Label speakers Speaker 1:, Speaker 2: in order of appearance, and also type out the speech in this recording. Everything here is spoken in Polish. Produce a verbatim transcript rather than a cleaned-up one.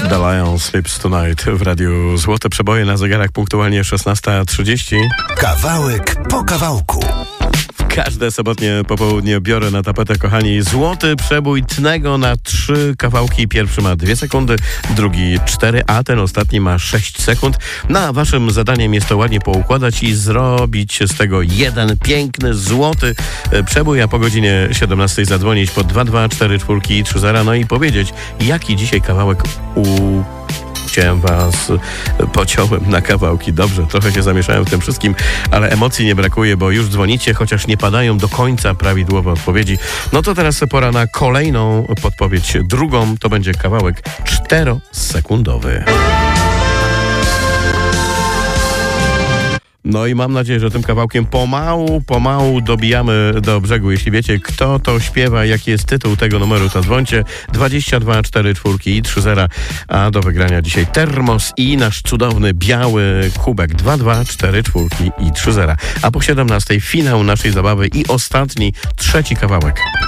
Speaker 1: The Lion Sleeps Tonight w radiu Złote Przeboje, na zegarach punktualnie szesnasta trzydzieści.
Speaker 2: Kawałek po kawałku.
Speaker 1: Każde sobotnie popołudnie biorę na tapetę, kochani, złoty przebój Tnego na trzy kawałki. Pierwszy ma dwie sekundy, drugi cztery, a ten ostatni ma sześć sekund. No a waszym zadaniem jest to ładnie poukładać i zrobić z tego jeden piękny, złoty przebój, a po godzinie siedemnastej zadzwonić po dwa dwa cztery cztery trzy zero, no i powiedzieć, jaki dzisiaj kawałek u... Chciałem was, pociąłem na kawałki. Dobrze, trochę się zamieszałem w tym wszystkim, ale emocji nie brakuje, bo już dzwonicie, chociaż nie padają do końca prawidłowe odpowiedzi. No to teraz pora na kolejną podpowiedź. Drugą to będzie kawałek czterosekundowy. No i mam nadzieję, że tym kawałkiem pomału, pomału dobijamy do brzegu. Jeśli wiecie, kto to śpiewa, jaki jest tytuł tego numeru, to dzwońcie dwadzieścia dwa cztery cztery trzy zero, a do wygrania dzisiaj termos i nasz cudowny biały kubek dwa dwa cztery cztery trzy zero. A po siedemnastej finał naszej zabawy i ostatni, trzeci kawałek.